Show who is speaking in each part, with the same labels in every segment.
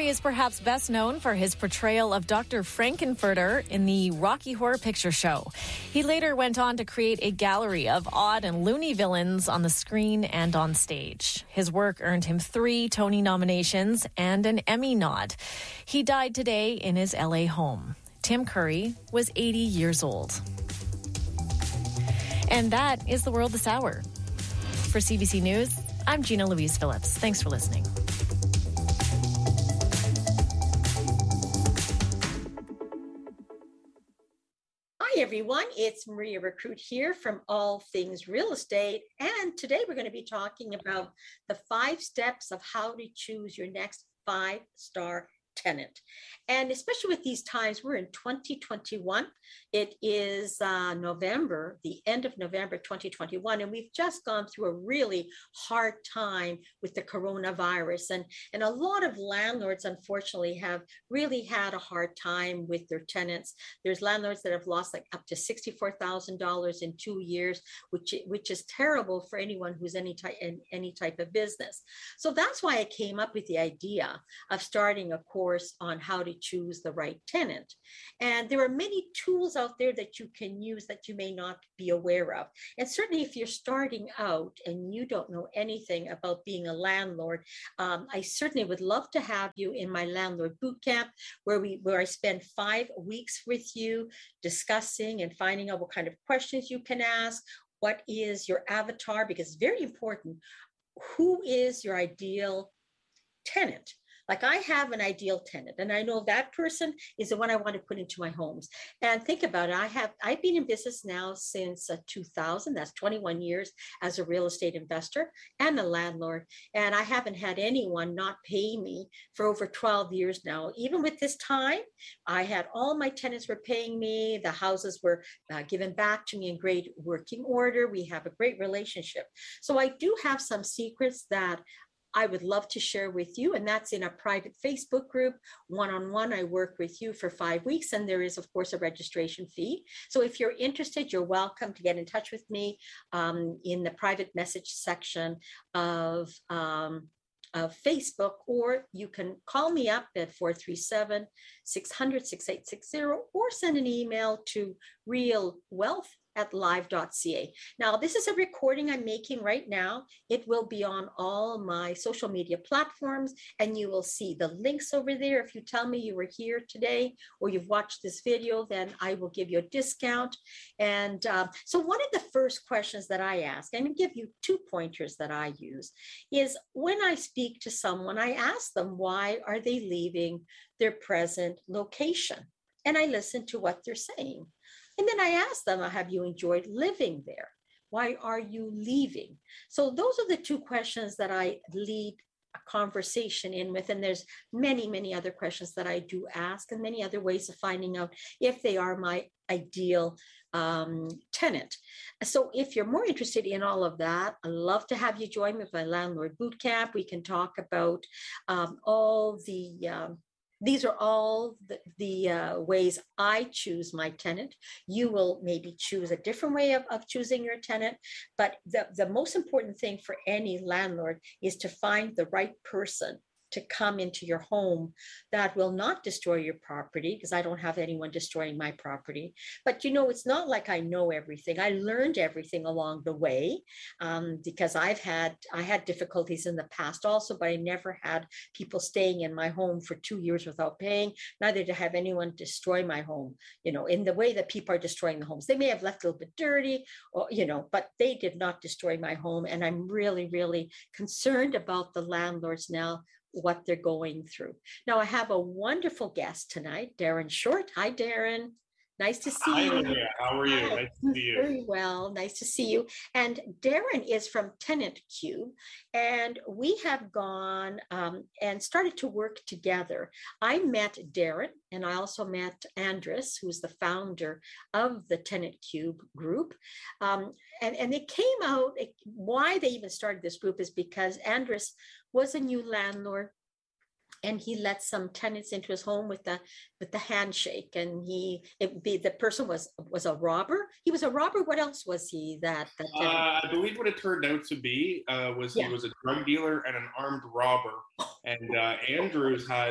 Speaker 1: Curry is perhaps best known for his portrayal of Dr. Frankenfurter in the Rocky Horror Picture Show. He later went on to create a gallery of odd and loony villains on the screen and on stage. His work earned him 3 Tony nominations and an Emmy nod. He died today in his LA home. Tim Curry was 80 years old. And that is the world this hour. For CBC News, I'm Gina Louise Phillips. Thanks for listening.
Speaker 2: Hi, everyone. It's Maria Recruit here from All Things Real Estate. And today we're going to be talking about the 5 steps of how to choose your next 5-star tenant. And especially with these times, we're in 2021. It is November, the end of November 2021, and we've just gone through a really hard time with the coronavirus. And a lot of landlords, unfortunately, have really had a hard time with their tenants. There's landlords that have lost like up to $64,000 in 2 years, which is terrible for anyone who's in any type of business. So that's why I came up with the idea of starting a course on how to choose the right tenant. And there are many tools out there that you can use that you may not be aware of. And certainly if you're starting out and you don't know anything about being a landlord, I certainly would love to have you in my landlord boot camp where I spend 5 weeks with you discussing and finding out what kind of questions you can ask. What is your avatar? Because it's very important. Who is your ideal tenant? Like I have an ideal tenant and I know that person is the one I want to put into my homes. And think about it. I've been in business now since 2000. That's 21 years as a real estate investor and a landlord. And I haven't had anyone not pay me for over 12 years now. Even with this time, I had all my tenants were paying me. The houses were given back to me in great working order. We have a great relationship. So I do have some secrets that I would love to share with you, and that's in a private Facebook group. One-on-one, I work with you for 5 weeks, and there is, of course, a registration fee. So if you're interested, you're welcome to get in touch with me in the private message section of Facebook, or you can call me up at 437-600-6860 or send an email to realwealth@live.ca. Now, this is a recording I'm making right now. It will be on all my social media platforms, and you will see the links over there. If you tell me you were here today or you've watched this video, then I will give you a discount. And so one of the first questions that I ask, I'm going to give you 2 pointers that I use, is when I speak to someone, I ask them, why are they leaving their present location? And I listen to what they're saying. And then I ask them, have you enjoyed living there? Why are you leaving? So those are the 2 questions that I lead a conversation in with. And there's many, many other questions that I do ask and many other ways of finding out if they are my ideal tenant. So if you're more interested in all of that, I'd love to have you join me for my landlord boot camp. We can talk about all the these are all the ways I choose my tenant. You will maybe choose a different way of choosing your tenant, but the most important thing for any landlord is to find the right person to come into your home that will not destroy your property, because I don't have anyone destroying my property. But it's not like I know everything. I learned everything along the way because I had difficulties in the past also, but I never had people staying in my home for 2 years without paying, neither to have anyone destroy my home, in the way that people are destroying the homes. They may have left a little bit dirty, or, but they did not destroy my home. And I'm really, really concerned about the landlords now, what they're going through. Now, I have a wonderful guest tonight, Darren Short. Hi, Darren. Nice to see you.
Speaker 3: Hi, Maria. How are you?
Speaker 2: Hi.
Speaker 3: Nice to see you.
Speaker 2: Very well. Nice to see you. And Darren is from Tenant Cube, and we have gone and started to work together. I met Darren, and I also met Andres, who's the founder of the Tenant Cube group. And it came out, why they even started this group is because Andres was a new landlord, and he let some tenants into his home with the handshake, and the person was a robber. He was a robber. What else was he? That
Speaker 3: I believe what it turned out to be was he was a drug dealer and an armed robber. And Andrews had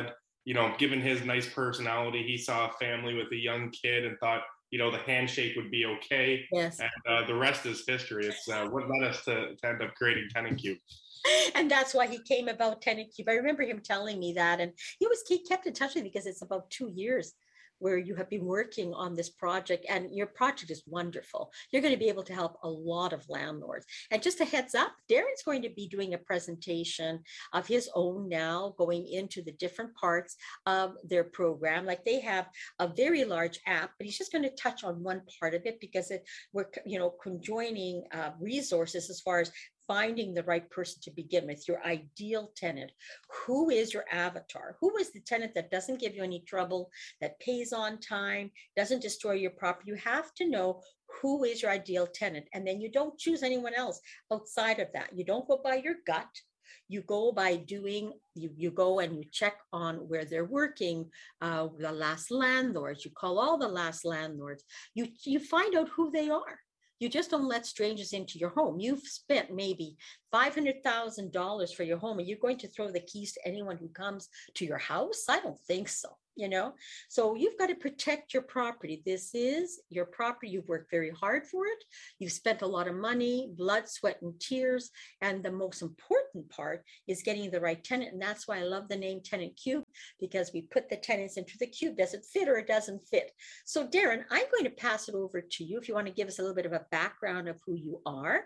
Speaker 3: given his nice personality, he saw a family with a young kid and thought, the handshake would be okay.
Speaker 2: Yes.
Speaker 3: And the rest is history. It's what led us to end up creating TenantCube.
Speaker 2: And that's why he came about TenantCube. I remember him telling me that, and he kept in touch with me because it's about 2 years where you have been working on this project, and your project is wonderful. You're going to be able to help a lot of landlords. And just a heads up, Darren's going to be doing a presentation of his own now, going into the different parts of their program. Like they have a very large app, but he's just going to touch on one part of it because we're conjoining resources as far as finding the right person to begin with, your ideal tenant. Who is your avatar? Who is the tenant that doesn't give you any trouble, that pays on time, doesn't destroy your property? You have to know who is your ideal tenant. And then you don't choose anyone else outside of that. You don't go by your gut. You go by you go and you check on where they're working, the last landlords. You call all the last landlords. You find out who they are. You just don't let strangers into your home. You've spent maybe $500,000 for your home. Are you going to throw the keys to anyone who comes to your house? I don't think so. So you've got to protect your property. This is your property. You've worked very hard for it. You've spent a lot of money, blood, sweat, and tears. And the most important part is getting the right tenant. And that's why I love the name TenantCube, because we put the tenants into the cube. Does it fit or it doesn't fit? So Darren, I'm going to pass it over to you if you want to give us a little bit of a background of who you are.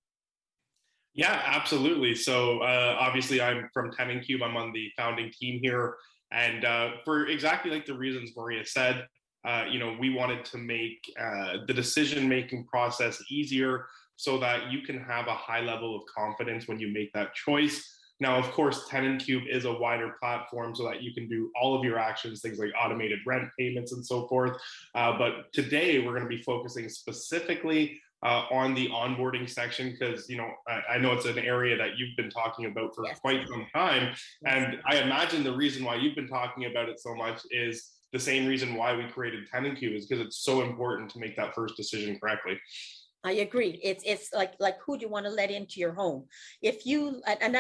Speaker 3: Yeah, absolutely. So obviously I'm from TenantCube. I'm on the founding team here. And for exactly like the reasons Maria said, we wanted to make the decision-making process easier so that you can have a high level of confidence when you make that choice. Now, of course, TenantCube is a wider platform so that you can do all of your actions, things like automated rent payments and so forth. But today we're going to be focusing specifically on the onboarding section, because I know it's an area that you've been talking about for quite some time. And I imagine the reason why you've been talking about it so much is the same reason why we created TenantCube, is because it's so important to make that first decision correctly.
Speaker 2: I agree. It's like who do you want to let into your home? If you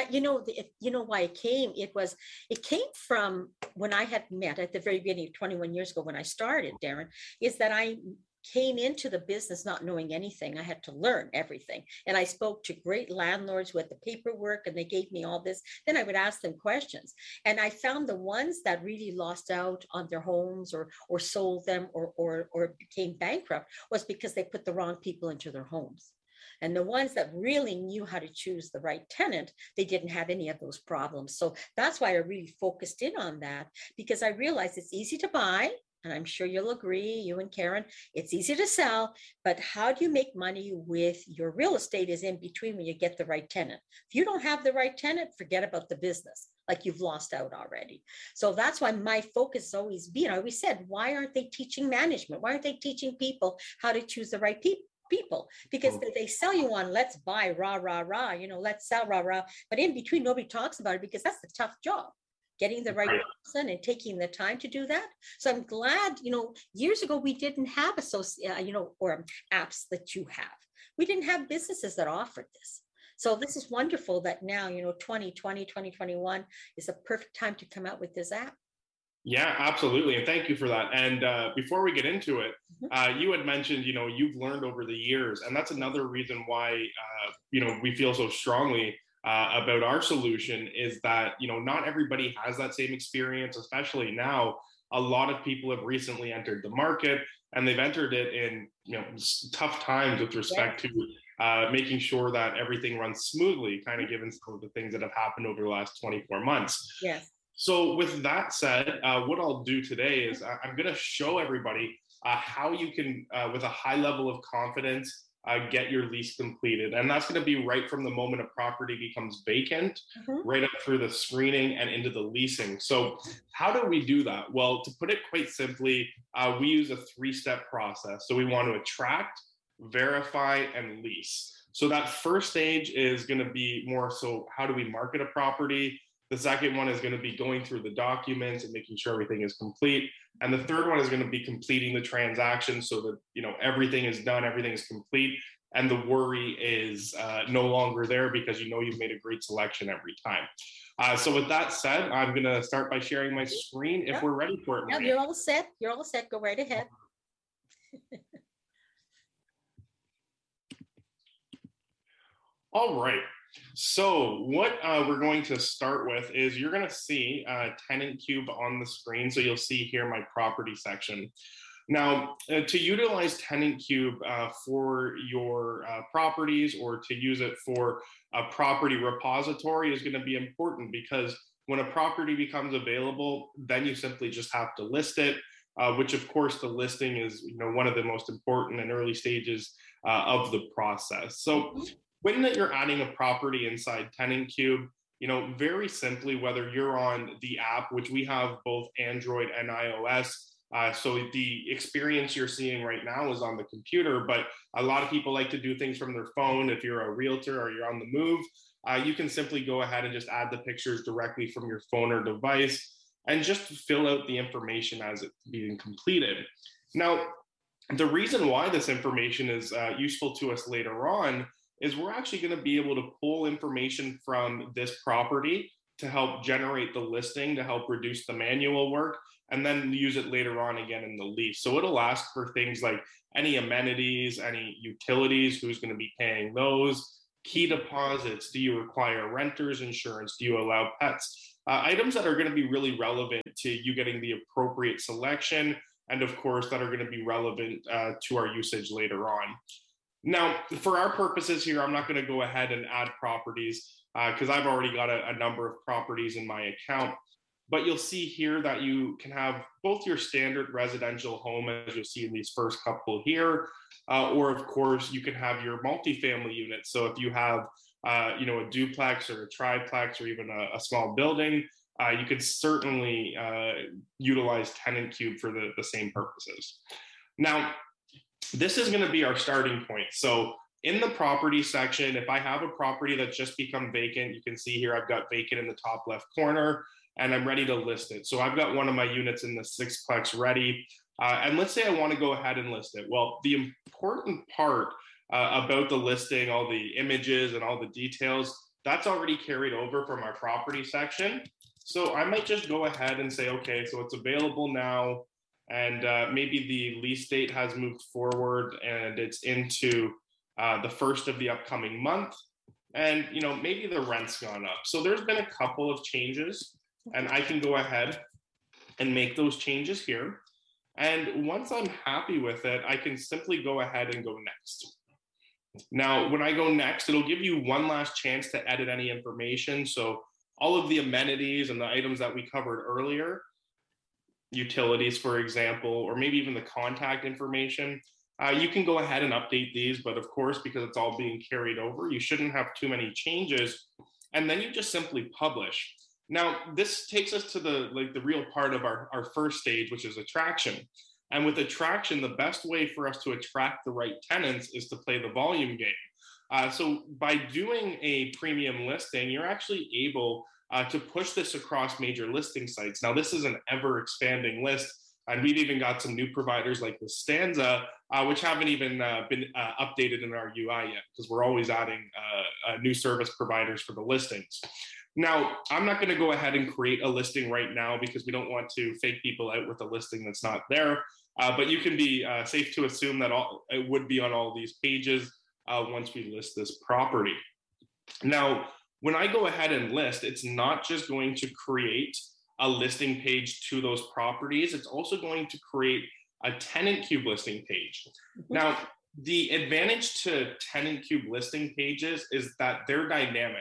Speaker 2: why it came. It came from when I had met at the very beginning, 21 years ago when I started, Darren, is that I came into the business not knowing anything. I had to learn everything. And I spoke to great landlords with the paperwork, and they gave me all this. Then I would ask them questions. And I found the ones that really lost out on their homes or sold them or became bankrupt was because they put the wrong people into their homes. And the ones that really knew how to choose the right tenant, they didn't have any of those problems. So that's why I really focused in on that, because I realized it's easy to buy. And I'm sure you'll agree, you and Karen, it's easy to sell, but how do you make money with your real estate is in between when you get the right tenant. If you don't have the right tenant, forget about the business, like you've lost out already. So that's why my focus has always been, I always said, why aren't they teaching management? Why aren't they teaching people how to choose the right people? Because they sell you on, let's buy, rah, rah, rah, let's sell, rah, rah. But in between, nobody talks about it because that's the tough job. Getting the right person and taking the time to do that. So I'm glad, years ago, we didn't have or apps that you have. We didn't have businesses that offered this. So this is wonderful that now, 2020, 2021 is a perfect time to come out with this app.
Speaker 3: Yeah, absolutely. And thank you for that. And before we get into it, you had mentioned, you've learned over the years, and that's another reason why, we feel so strongly about our solution is that, not everybody has that same experience, especially now. A lot of people have recently entered the market, and they've entered it in, tough times with respect to making sure that everything runs smoothly, kind of given some of the things that have happened over the last 24 months.
Speaker 2: Yes.
Speaker 3: So with that said, what I'll do today is I'm going to show everybody how you can, with a high level of confidence, get your lease completed. And that's going to be right from the moment a property becomes vacant, right up through the screening and into the leasing. So how do we do that? Well, to put it quite simply, we use a 3-step process. So we want to attract, verify, and lease. So that first stage is going to be more so how do we market a property? The second one is going to be going through the documents and making sure everything is complete. And the third one is going to be completing the transaction so that, everything is done, everything is complete, and the worry is no longer there because you've made a great selection every time. So with that said, I'm going to start by sharing my screen if we're ready for it.
Speaker 2: Yeah, you're all set. You're all set. Go right ahead.
Speaker 3: All right. So what we're going to start with is you're going to see TenantCube on the screen. So you'll see here my property section. Now, to utilize TenantCube for your properties, or to use it for a property repository, is going to be important, because when a property becomes available, then you simply just have to list it, which of course the listing is one of the most important and early stages of the process. So when that you're adding a property inside TenantCube, very simply, whether you're on the app, which we have both Android and iOS, so the experience you're seeing right now is on the computer, but a lot of people like to do things from their phone. If you're a realtor or you're on the move, you can simply go ahead and just add the pictures directly from your phone or device and just fill out the information as it's being completed. Now, the reason why this information is useful to us later on is we're actually going to be able to pull information from this property to help generate the listing, to help reduce the manual work, and then use it later on again in the lease. So it'll ask for things like any amenities, any utilities, who's going to be paying those, key deposits, do you require renter's insurance, do you allow pets, items that are going to be really relevant to you getting the appropriate selection, and of course that are going to be relevant to our usage later on. Now, for our purposes here, I'm not going to go ahead and add properties because I've already got a number of properties in my account. But you'll see here that you can have both your standard residential home, as you'll see in these first couple here, or of course you can have your multifamily unit. So if you have a duplex or a triplex or even a small building, you could certainly utilize TenantCube for the same purposes. Now, this is going to be our starting point. So in the property section, if I have a property that's just become vacant, you can see here I've got vacant in the top left corner, and I'm ready to list it. So I've got one of my units in the sixplex ready. And let's say I want to go ahead and list it. Well, the important part about the listing, all the images and all the details, that's already carried over from our property section. So I might just go ahead and say, okay, so it's available now. And maybe the lease date has moved forward and it's into the first of the upcoming month. And maybe the rent's gone up. So there's been a couple of changes, and I can go ahead and make those changes here. And once I'm happy with it, I can simply go ahead and go next. Now, when I go next, it'll give you one last chance to edit any information. So all of the amenities and the items that we covered earlier, utilities, for example, or maybe even the contact information, you can go ahead and update these. But of course, because it's all being carried over, you shouldn't have too many changes. And then you just simply publish. Now, this takes us to the real part of our first stage, which is attraction. And with attraction, the best way for us to attract the right tenants is to play the volume game. So by doing a premium listing, you're actually able to push this across major listing sites. Now, this is an ever expanding list, and we've even got some new providers like the Stanza, which haven't even been updated in our UI yet, because we're always adding new service providers for the listings. Now, I'm not going to go ahead and create a listing right now because we don't want to fake people out with a listing that's not there. But you can be safe to assume that it would be on all these pages once we list this property. Now, when I go ahead and list, it's not just going to create a listing page to those properties. It's also going to create a TenantCube listing page. Now, the advantage to TenantCube listing pages is that they're dynamic.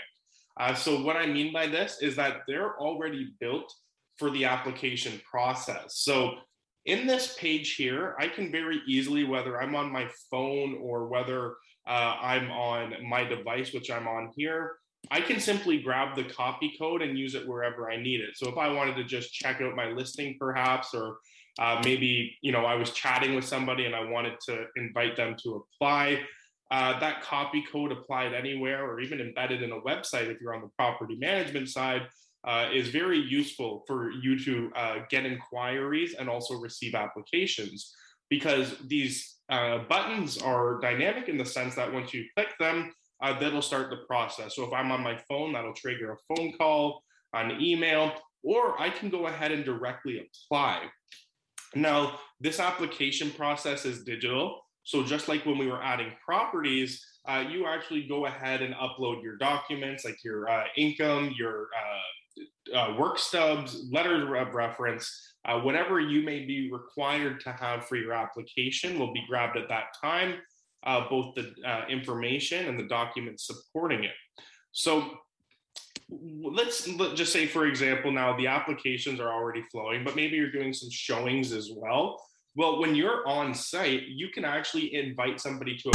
Speaker 3: So what I mean by this is that they're already built for the application process. So in this page here, I can very easily, whether I'm on my phone or whether I'm on my device, which I'm on here, I can simply grab the copy code and use it wherever I need it. So if I wanted to just check out my listing perhaps, or maybe, I was chatting with somebody and I wanted to invite them to apply, that copy code applied anywhere or even embedded in a website, if you're on the property management side, is very useful for you to get inquiries and also receive applications, because these buttons are dynamic in the sense that once you click them, that'll start the process. So if I'm on my phone, that'll trigger a phone call. on email, or I can go ahead and directly apply. Now, this application process is digital. So just like when we were adding properties, you actually go ahead and upload your documents like your income, your work stubs, letters of reference, whatever you may be required to have for your application will be grabbed at that time, both the information and the documents supporting it. So let's just say, for example, now the applications are already flowing, but maybe you're doing some showings as well. Well, when you're on site, you can actually invite somebody to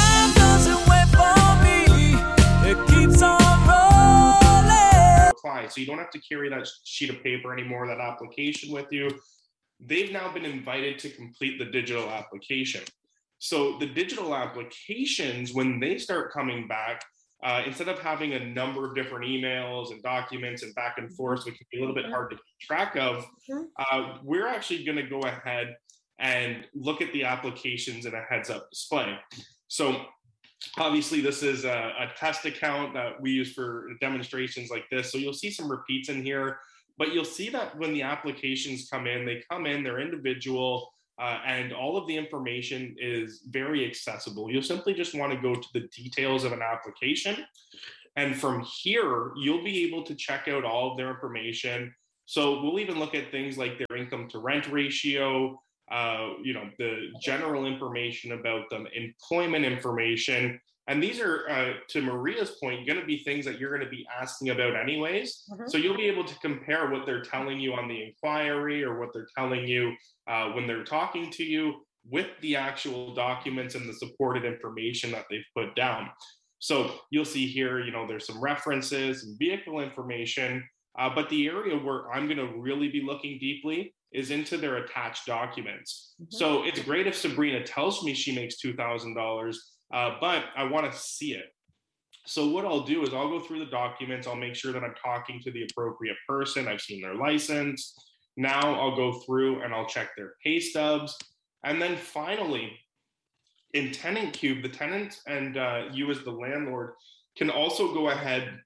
Speaker 3: apply. So you don't have to carry that sheet of paper anymore, that application with you. They've now been invited to complete the digital application. So the digital applications, when they start coming back, instead of having a number of different emails and documents and back and forth, which can be a little bit hard to keep track of, we're actually going to go ahead and look at the applications in a heads-up display. So obviously this is a test account that we use for demonstrations like this. So you'll see some repeats in here, but you'll see that when the applications come in, they're individual, and all of the information is very accessible. You'll simply just want to go to the details of an application. And from here, you'll be able to check out all of their information. So we'll even look at things like their income to rent ratio, the general information about them, employment information. And these are, to Maria's point, going to be things that you're going to be asking about anyways. So you'll be able to compare what they're telling you on the inquiry or what they're telling you when they're talking to you with the actual documents and the supported information that they've put down. So you'll see here, there's some references and vehicle information, but the area where I'm going to really be looking deeply is into their attached documents. So it's great if Sabrina tells me she makes $2,000, but I want to see it. So what I'll do is I'll go through the documents. I'll make sure that I'm talking to the appropriate person. I've seen their license. Now I'll go through and I'll check their pay stubs. And then finally, in TenantCube, the tenant and you as the landlord can also go ahead,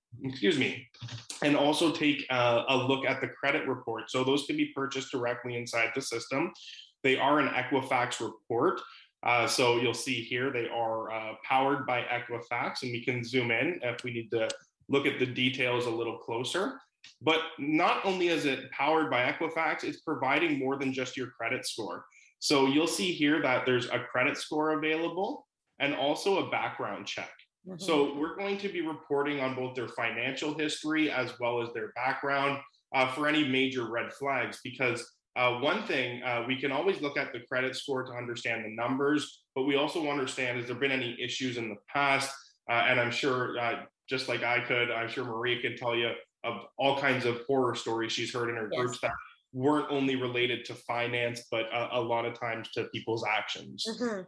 Speaker 3: and also take a look at the credit report. So those can be purchased directly inside the system. They are an Equifax report. So you'll see here, they are powered by Equifax, and we can zoom in if we need to look at the details a little closer. But not only is it powered by Equifax, it's providing more than just your credit score. So you'll see here that there's a credit score available and also a background check. So we're going to be reporting on both their financial history as well as their background for any major red flags, because one thing, we can always look at the credit score to understand the numbers, but we also understand, has there been any issues in the past? And I'm sure, just like I'm sure Maria can tell you of all kinds of horror stories she's heard in her groups that weren't only related to finance, but a lot of times to people's actions.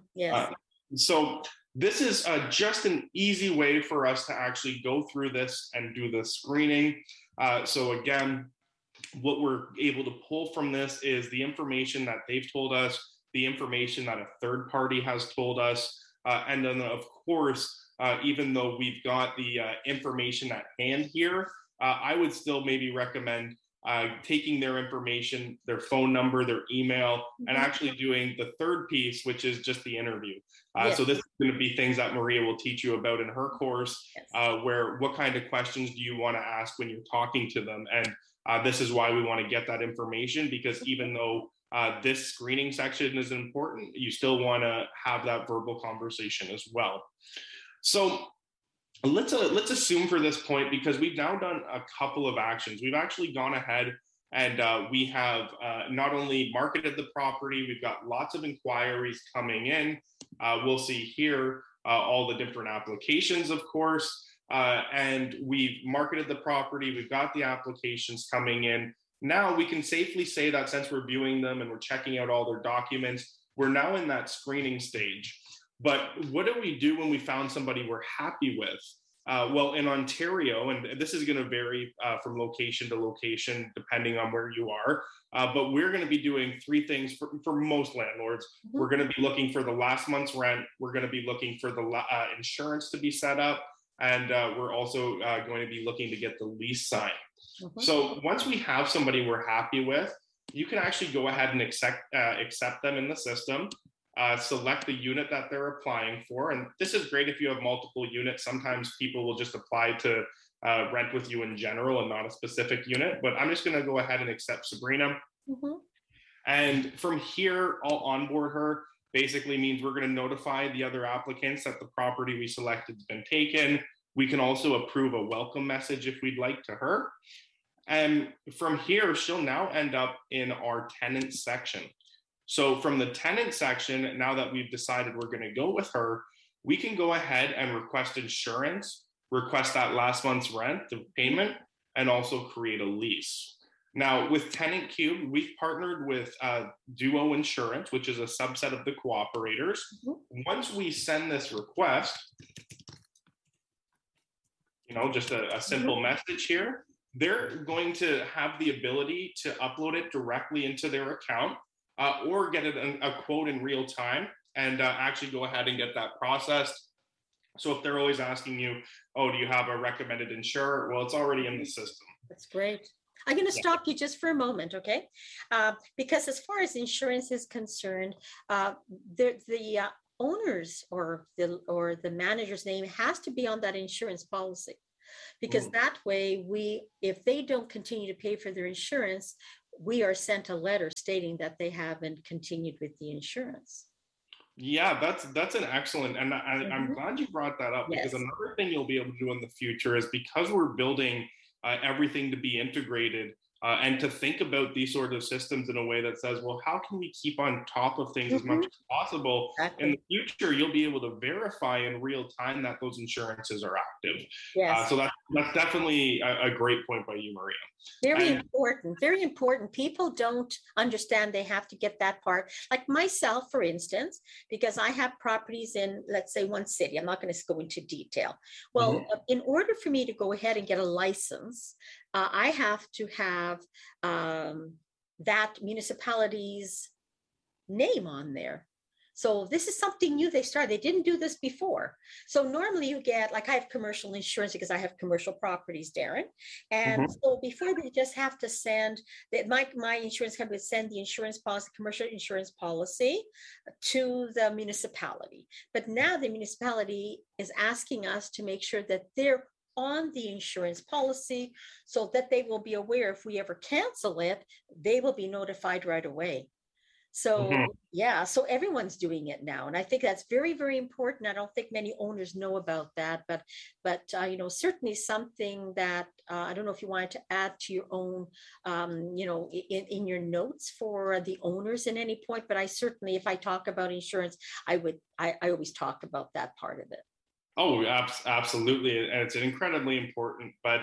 Speaker 3: So this is just an easy way for us to actually go through this and do the screening. So again, what we're able to pull from this is the information that they've told us, the information that a third party has told us, and then of course, even though we've got the information at hand here, I would still maybe recommend taking their information, their phone number, their email, and actually doing the third piece, which is just the interview. So this is going to be things that Maria will teach you about in her course, where what kind of questions do you want to ask when you're talking to them? And this is why we want to get that information, because even though this screening section is important, you still want to have that verbal conversation as well. So let's assume for this point, because we've now done a couple of actions. We've actually gone ahead and we have not only marketed the property, we've got lots of inquiries coming in. We'll see here all the different applications, of course, and we've marketed the property. We've got the applications coming in. Now we can safely say that since we're viewing them and we're checking out all their documents, we're now in that screening stage. But what do we do when we found somebody we're happy with? Well, in Ontario, and this is going to vary from location to location, depending on where you are, but we're going to be doing three things for most landlords. We're going to be looking for the last month's rent. We're going to be looking for the insurance to be set up. And we're also going to be looking to get the lease signed. So once we have somebody we're happy with, you can actually go ahead and accept them in the system, select the unit that they're applying for. And this is great if you have multiple units. Sometimes people will just apply to rent with you in general and not a specific unit, but I'm just going to go ahead and accept Sabrina. And from here, I'll onboard her. Basically means we're going to notify the other applicants that the property we selected has been taken. We can also approve a welcome message if we'd like to her. And from here, she'll now end up in our tenant section. So from the tenant section, now that we've decided we're going to go with her, we can go ahead and request insurance, request that last month's rent, the payment, and also create a lease. Now, with TenantCube, we've partnered with Duo Insurance, which is a subset of the cooperators. Once we send this request, just a simple message here, they're going to have the ability to upload it directly into their account or get a quote in real time and actually go ahead and get that processed. So if they're always asking you, oh, do you have a recommended insurer? Well, it's already in the system.
Speaker 2: That's great. I'm going to stop you just for a moment, okay? Because as far as insurance is concerned, the owners or the manager's name has to be on that insurance policy, because that way if they don't continue to pay for their insurance, we are sent a letter stating that they haven't continued with the insurance.
Speaker 3: Yeah, that's an excellent, and I'm glad you brought that up, because another thing you'll be able to do in the future is, because we're building everything to be integrated and to think about these sort of systems in a way that says, well, how can we keep on top of things as much as possible? In the future, you'll be able to verify in real time that those insurances are active. So that's definitely a great point by you, Maria.
Speaker 2: Very important. People don't understand they have to get that part. Like myself, for instance, because I have properties in, let's say, one city. I'm not going to go into detail. Well, in order for me to go ahead and get a license, I have to have that municipality's name on there. So this is something new they started. They didn't do this before. So normally you get, like, I have commercial insurance because I have commercial properties, Darren. And so before, they just have to send, my insurance company would send the insurance policy, commercial insurance policy, to the municipality. But now the municipality is asking us to make sure that they're on the insurance policy, so that they will be aware if we ever cancel it, they will be notified right away. So so everyone's doing it now, and I think that's very, very important. I don't think many owners know about that, but certainly something that I don't know if you wanted to add to your own, in your notes for the owners at any point. But I certainly, if I talk about insurance, I always talk about that part of it.
Speaker 3: Oh, absolutely, and it's incredibly important. But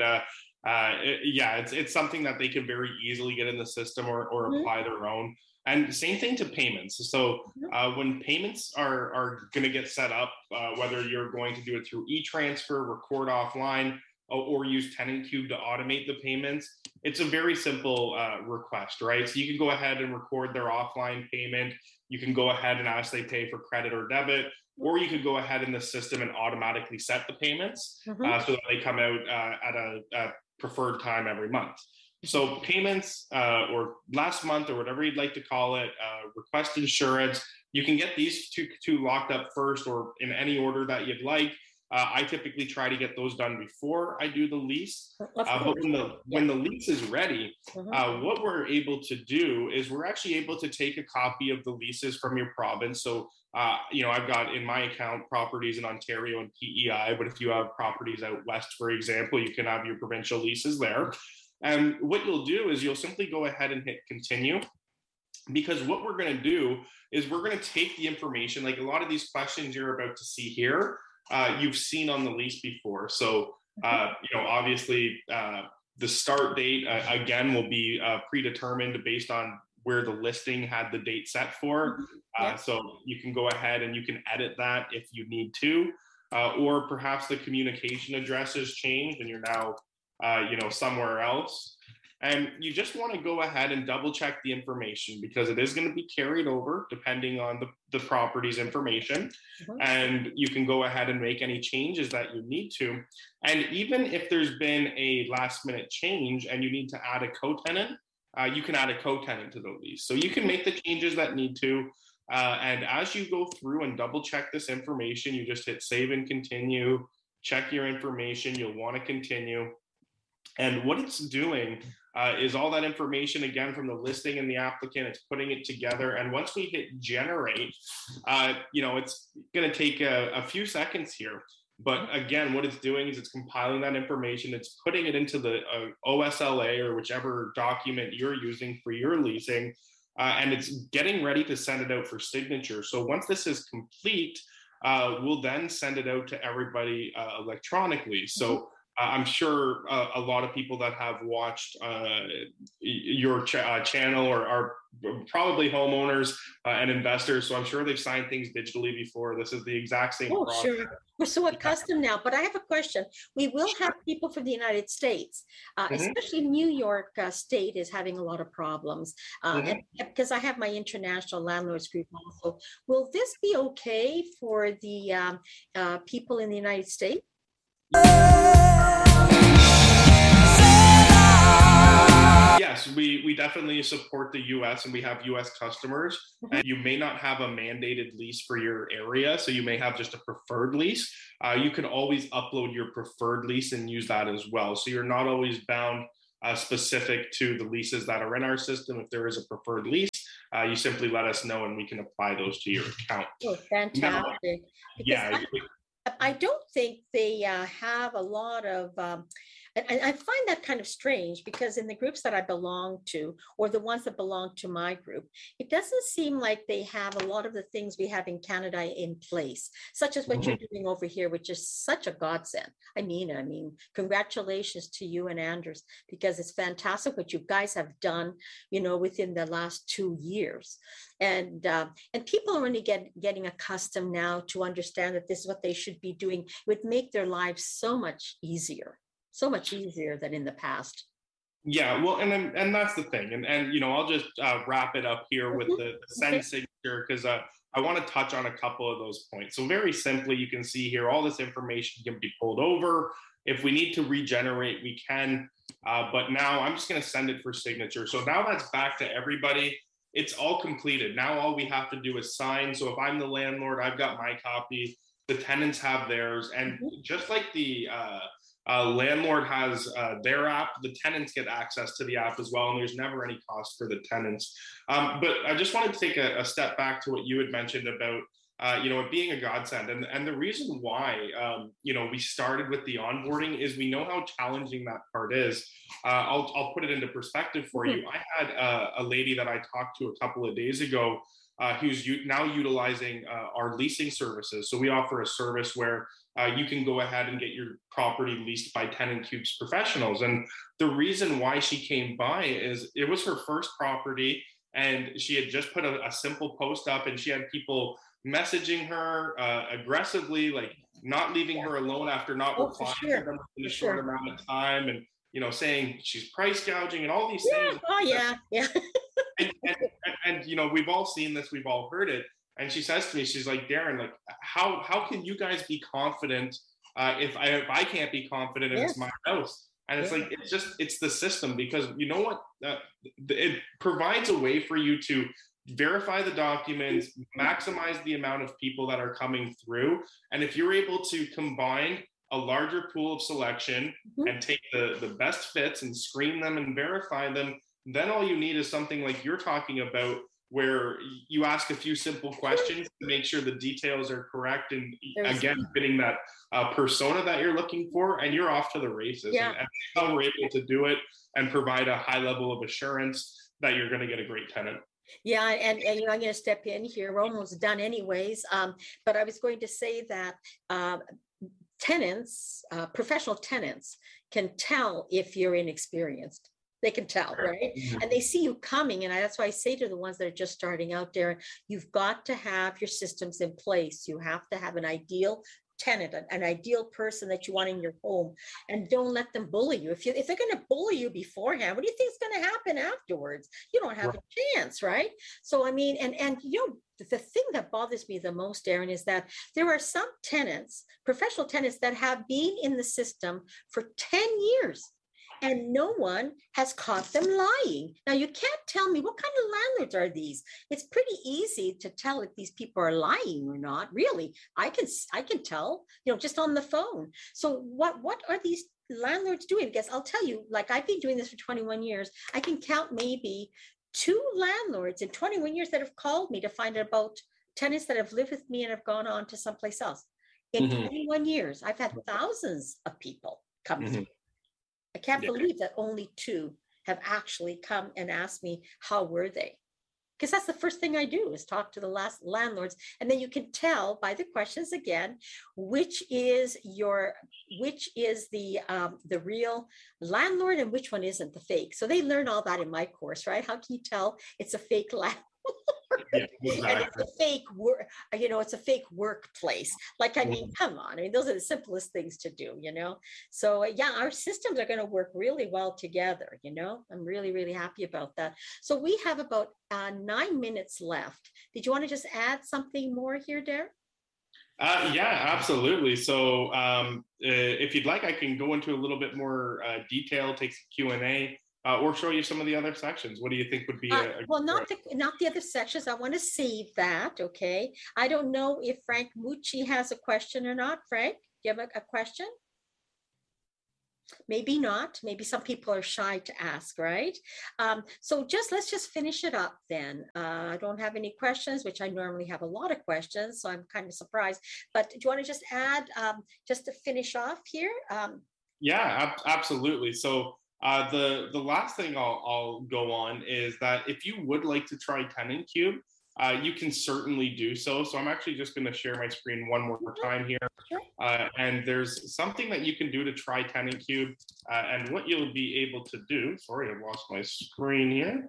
Speaker 3: it's something that they can very easily get in the system or apply their own. And same thing to payments. So when payments are going to get set up, whether you're going to do it through e-transfer, record offline, or use TenantCube to automate the payments, it's a very simple request, right? So you can go ahead and record their offline payment. You can go ahead and ask they pay for credit or debit, or you could go ahead in the system and automatically set the payments so that they come out at a preferred time every month. So payments or last month or whatever you'd like to call it, request insurance, you can get these two locked up first or in any order that you'd like. I typically try to get those done before I do the lease. But when the lease is ready, what we're able to do is we're actually able to take a copy of the leases from your province. So, I've got in my account properties in Ontario and PEI, but if you have properties out west, for example, you can have your provincial leases there. And what you'll do is you'll simply go ahead and hit continue, because what we're going to do is we're going to take the information, like a lot of these questions you're about to see here, you've seen on the lease before. So, obviously the start date, again, will be predetermined based on where the listing had the date set for. So you can go ahead and you can edit that if you need to, or perhaps the communication address has changed and you're now somewhere else. And you just want to go ahead and double check the information because it is going to be carried over depending on the property's information. And you can go ahead and make any changes that you need to. And even if there's been a last minute change and you need to add a co-tenant, you can add a co-tenant to the lease. So you can make the changes that need to. And as you go through and double check this information, you just hit save and continue, check your information, you'll want to continue. And what it's doing is all that information, again, from the listing and the applicant, it's putting it together. And once we hit generate, it's going to take a few seconds here. But again, what it's doing is it's compiling that information. It's putting it into the OSLA or whichever document you're using for your leasing. And it's getting ready to send it out for signature. So once this is complete, we'll then send it out to everybody electronically. So I'm sure a lot of people that have watched your channel are probably homeowners and investors. So I'm sure they've signed things digitally before. This is the exact same process.
Speaker 2: Sure. We're so accustomed now, but I have a question. We will have people from the United States, especially New York State is having a lot of problems. And because I have my international landlords group also. Will this be okay for the people in the United States?
Speaker 3: Yes, we definitely support the US and we have US customers. And you may not have a mandated lease for your area, so you may have just a preferred lease. You can always upload your preferred lease and use that as well. So you're not always bound specific to the leases that are in our system. If there is a preferred lease, you simply let us know and we can apply those to your account.
Speaker 2: Oh, fantastic.
Speaker 3: Yeah.
Speaker 2: I don't think they have a lot of, and I find that kind of strange because in the groups that I belong to, or the ones that belong to my group, it doesn't seem like they have a lot of the things we have in Canada in place, such as what you're doing over here, which is such a godsend. I mean, congratulations to you and Anders, because it's fantastic what you guys have done, within the last 2 years. And people are only getting accustomed now to understand that this is what they should be doing. It would make their lives so much easier than in the past.
Speaker 3: Yeah, well, and that's the thing. And I'll just wrap it up here with the send signature because I want to touch on a couple of those points. So very simply, you can see here, all this information can be pulled over. If we need to regenerate, we can. But now I'm just going to send it for signature. So now that's back to everybody. It's all completed. Now all we have to do is sign. So if I'm the landlord, I've got my copy. The tenants have theirs. And just like the landlord has their app, the tenants get access to the app as well. And there's never any cost for the tenants. But I just wanted to take a step back to what you had mentioned about it being a godsend. And the reason why, we started with the onboarding is we know how challenging that part is. I'll put it into perspective for you. I had a lady that I talked to a couple of days ago who's now utilizing our leasing services. So we offer a service where you can go ahead and get your property leased by Tenant Cube's professionals. And the reason why she came by is it was her first property and she had just put a simple post up and she had people messaging her aggressively, like not leaving her alone after not replying to them in a short amount of time, and saying she's price gouging and all these things. And we've all seen this, we've all heard it. And she says to me, she's like, Darren, like how can you guys be confident if I can't be confident and it's my house? And it's like it's the system, because you know what, it provides a way for you to verify the documents, maximize the amount of people that are coming through. And if you're able to combine a larger pool of selection and take the best fits and screen them and verify them, then all you need is something like you're talking about, where you ask a few simple questions to make sure the details are correct and again fitting that persona that you're looking for, and you're off to the races. And how we're able to do it and provide a high level of assurance that you're going to get a great tenant.
Speaker 2: Yeah, and I'm going to step in here. We're almost done anyways. But I was going to say that tenants, professional tenants, can tell if you're inexperienced. They can tell, right? And they see you coming. And that's why I say to the ones that are just starting out there, you've got to have your systems in place. You have to have an ideal tenant, an ideal person that you want in your home, and don't let them bully you. If they're going to bully you beforehand, what do you think is going to happen afterwards? You don't have a chance, right? So I mean, and the thing that bothers me the most, Darren, is that there are some tenants, professional tenants, that have been in the system for 10 years. And no one has caught them lying. Now, you can't tell me what kind of landlords are these. It's pretty easy to tell if these people are lying or not. Really, I can tell, just on the phone. So what are these landlords doing? Because I'll tell you, like, I've been doing this for 21 years. I can count maybe 2 landlords in 21 years that have called me to find out about tenants that have lived with me and have gone on to someplace else. In 21 years, I've had thousands of people come through. I can't believe that only 2 have actually come and asked me, how were they? Because that's the first thing I do, is talk to the last landlords. And then you can tell by the questions again, which is the real landlord and which one isn't, the fake. So they learn all that in my course, right? How can you tell it's a fake landlord? Yeah, exactly. And it's a fake work, it's a fake workplace. Like, I mean, come on. I mean, those are the simplest things to do, So yeah, our systems are going to work really well together, I'm really, really happy about that. So we have about 9 minutes left. Did you want to just add something more here, Darren?
Speaker 3: Yeah, absolutely. So if you'd like, I can go into a little bit more detail, take some Q&A. Or show you some of the other sections. What do you think would be
Speaker 2: well, not the other sections. I want to save that. Okay. I don't know if Frank Mucci has a question or not. Frank, do you have a question? Maybe not. Maybe some people are shy to ask, right? So let's just finish it up then. I don't have any questions, which I normally have a lot of questions, so I'm kind of surprised. But do you want to just add, just to finish off here?
Speaker 3: Yeah, absolutely. So the last thing I'll go on is that if you would like to try TenantCube, you can certainly do so. So I'm actually just going to share my screen one more time here. And there's something that you can do to try TenantCube. And what you'll be able to do, sorry, I lost my screen here.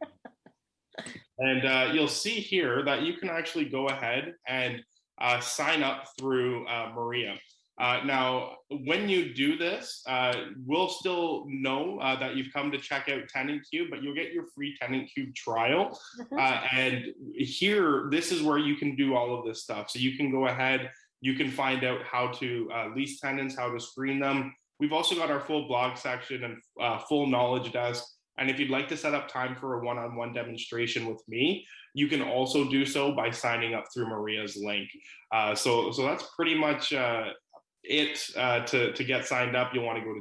Speaker 3: And you'll see here that you can actually go ahead and sign up through Maria. Now, when you do this, we'll still know that you've come to check out TenantCube, but you'll get your free TenantCube trial. And here, this is where you can do all of this stuff. So you can go ahead, you can find out how to lease tenants, how to screen them. We've also got our full blog section and full knowledge desk. And if you'd like to set up time for a one-on-one demonstration with me, you can also do so by signing up through Maria's link. So that's pretty much to get signed up. You'll want to go to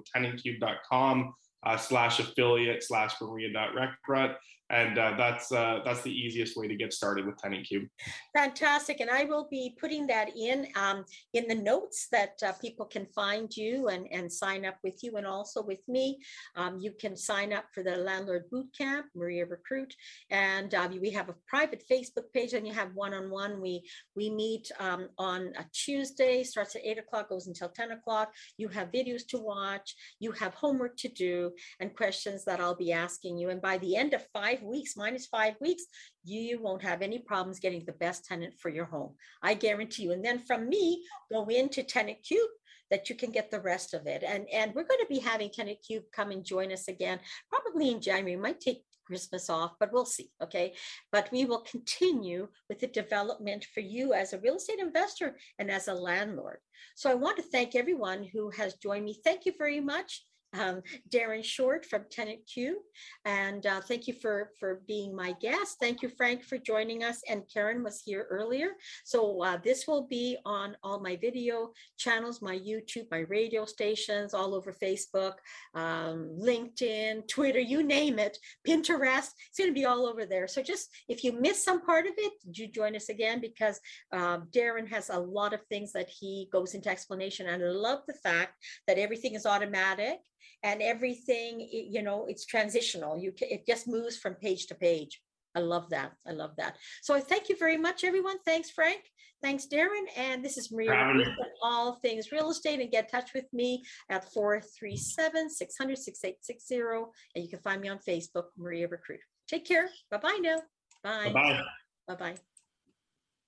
Speaker 3: tenantcube.com/affiliate/maria.recrut. And that's the easiest way to get started with TenantCube.
Speaker 2: Fantastic. And I will be putting that in the notes that people can find you and sign up with you and also with me. You can sign up for the Landlord Bootcamp, Maria Recruit. And we have a private Facebook page, and you have one-on-one. We meet on a Tuesday, starts at 8 o'clock, goes until 10 o'clock. You have videos to watch. You have homework to do and questions that I'll be asking you. And by the end of 5 weeks, minus 5 weeks, you won't have any problems getting the best tenant for your home. I guarantee you. And then from me, go into TenantCube, that you can get the rest of it. And we're going to be having TenantCube come and join us again, probably in January. We might take Christmas off, but we'll see. Okay. But we will continue with the development for you as a real estate investor and as a landlord. So I want to thank everyone who has joined me. Thank you very much. Darren Short from TenantCube, and thank you for being my guest. Thank you, Frank, for joining us, and Karen was here earlier. So this will be on all my video channels, my YouTube, my radio stations, all over Facebook, LinkedIn, Twitter, you name it, Pinterest. It's going to be all over there. So just if you miss some part of it, do join us again, because Darren has a lot of things that he goes into explanation, and I love the fact that everything is automatic. And everything, it's transitional. It just moves from page to page. I love that. I love that. So I thank you very much, everyone. Thanks, Frank. Thanks, Darren. And this is Maria Recruit on All Things Real Estate. And get in touch with me at 437-600-6860. And you can find me on Facebook, Maria Recruit. Take care. Bye-bye now. Bye.
Speaker 3: Bye-bye.
Speaker 2: Bye-bye.